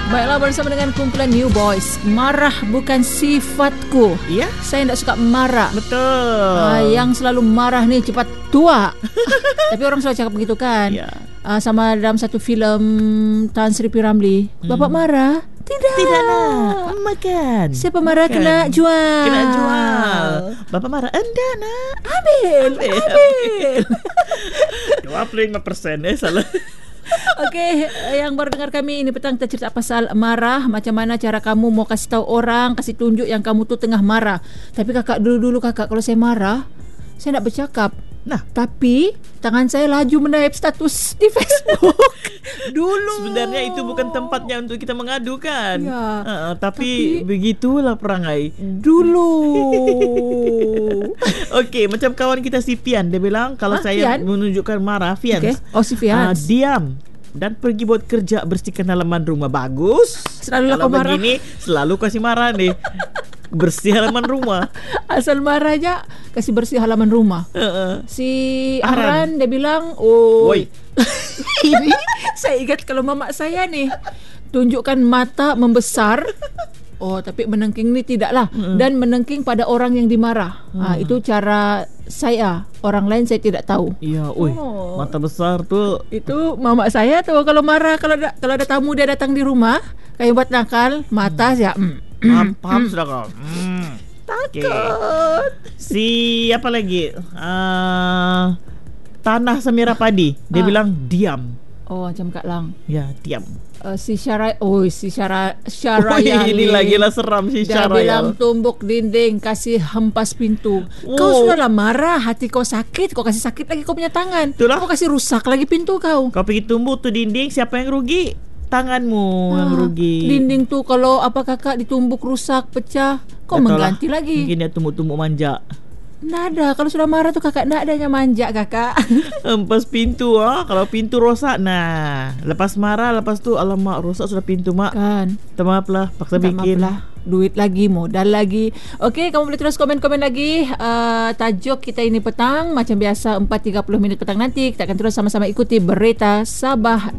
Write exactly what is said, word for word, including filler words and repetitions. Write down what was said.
Baiklah, bersama dengan kumpulan New Boys. Marah bukan sifatku. Ya? Saya tidak suka marah. Betul. uh, Yang selalu marah ni cepat tua. Tapi orang selalu cakap begitu kan. Ya. uh, Sama dalam satu filem Tan Sri P. Ramlee, hmm. Bapak marah? Tidak. Tidak nak makan. Siapa marah Makan. kena jual. Kena jual. Bapak marah, enggak nak. Ambil. Ambil. Ambil. dua puluh lima persen eh salah. Okey, yang baru dengar kami ini petang, kita cerita pasal marah. Macam mana cara kamu mau kasih tahu orang, kasih tunjuk yang kamu tu tengah marah. Tapi kakak dulu-dulu kakak, kalau saya marah, saya nak bercakap. Nah, tapi tangan saya laju menaip status di Facebook. Dulu sebenarnya itu bukan tempatnya untuk kita mengadu kan. Ya, uh, tapi, tapi begitulah perangai dulu. Okey, macam kawan kita si Fian, dia bilang kalau ah, saya Fian? menunjukkan marah, Fian. Okay. Oh, si Fian. Uh, diam dan pergi buat kerja, bersihkan halaman rumah. Bagus. Selalu kalau marah. begini selalu kasih marah nih. Bersih halaman rumah. Asal marah aja kasih bersih halaman rumah. Uh-uh. Si Aran dia bilang, "Oh, woi." Ini saya ingat kalau mamak saya nih, tunjukkan mata membesar. Oh, tapi menengking ni tidaklah. Mm-hmm. Dan menengking pada orang yang dimarah. Mm. Ha, itu cara saya. Orang lain saya tidak tahu. Iya, oi. Oh. Mata besar tu. Itu mamak saya tu kalau marah, kalau ada, kalau ada tamu dia datang di rumah, kayak buat nakal, mata saya. Mm. Paham, paham sudah kau. Mm. Takut. Okay. Si apa lagi? Uh, Tanah Semira Padi. Dia ha. bilang diam. Oh, macam Kak Lang. Ya, diam. Uh, si Syara, oh si Syara, Syara oh, ini lagi lah seram si Syara. Dia bilang tumbuk dinding, kasih hempas pintu. Oh. Kau sudahlah marah, hati kau sakit, kau kasih sakit lagi kau punya tangan. Itulah. Kau kasih rusak lagi pintu kau. Kau pergi tumbuk tu dinding, siapa yang rugi? Tanganmu ah, yang rugi. Dinding tu kalau apa kakak ditumbuk rusak, pecah, kau Betul mengganti lah. lagi. Mungkin dia tumbuk-tumbuk manja. Nggak ada. Kalau sudah marah tu kakak nggak adanya manja kakak. Hempas pintu ah. Kalau pintu rosak, nah lepas marah, lepas tu alamak rosak sudah pintu mak. Kan. Minta maaf lah, paksa Minta bikin lah. Duit lagi, modal lagi. Okey, kamu boleh terus komen-komen lagi. uh, Tajuk kita ini petang macam biasa empat tiga puluh minit petang nanti. Kita akan terus sama-sama ikuti berita Sabah